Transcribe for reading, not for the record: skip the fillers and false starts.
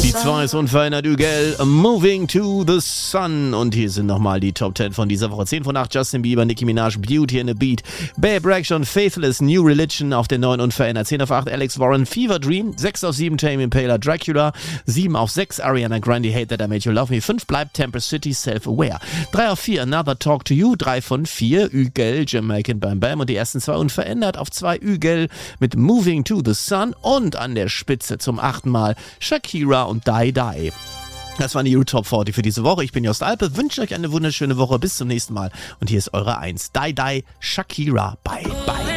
Die 2 ist unverändert Ügel, Moving to the Sun. Und hier sind nochmal die Top 10 von dieser Woche. 10 von 8 Justin Bieber, Nicki Minaj, Beauty and the Beat. Babe Reaction, Faithless, New Religion auf der 9 unverändert. 10 auf 8 Alex Warren, Fever Dream. 6 auf 7 Tame Impala, Dracula. 7 auf 6 Ariana Grande, Hate That I Made You Love Me. 5 bleibt Temper City, Self-Aware. 3 auf 4 Another Talk to You. 3 von 4 Ügel, Jamaican Bam Bam. Und die ersten 2 unverändert. Auf 2 Ügel mit Moving to the Sun. Und an der Spitze zum 8. Mal Shakira und Die Die. Das waren die Top 40 für diese Woche. Ich bin Jost Alpe, wünsche euch eine wunderschöne Woche. Bis zum nächsten Mal. Und hier ist eure 1. Die Die, Shakira. Bye, bye.